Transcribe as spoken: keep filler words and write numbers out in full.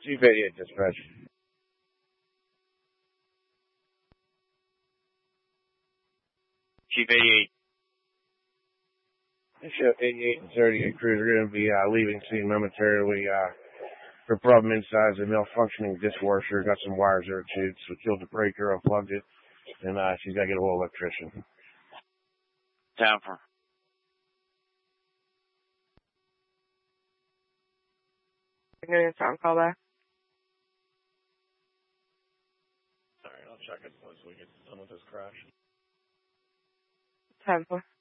Chief eighty-eight dispatch. Chief eighty-eight. Ship eighty-eight and thirty-eight crews are going to be uh, leaving scene momentarily. Uh, for problem inside a malfunctioning dishwasher. Got some wires there too. So we killed the breaker, unplugged it, and uh, she's got to get a whole electrician. Time for. I'm getting a time call back. All right, I'll check it once we get done with this crash. Time for.